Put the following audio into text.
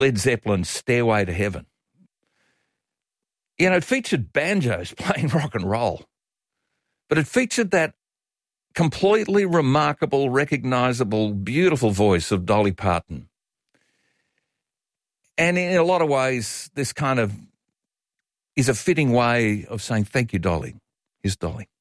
Led Zeppelin's Stairway to Heaven. You know, it featured banjos playing rock and roll, but it featured that completely remarkable, recognisable, beautiful voice of Dolly Parton. And in a lot of ways, this kind of is a fitting way of saying, thank you, Dolly. Here's Dolly.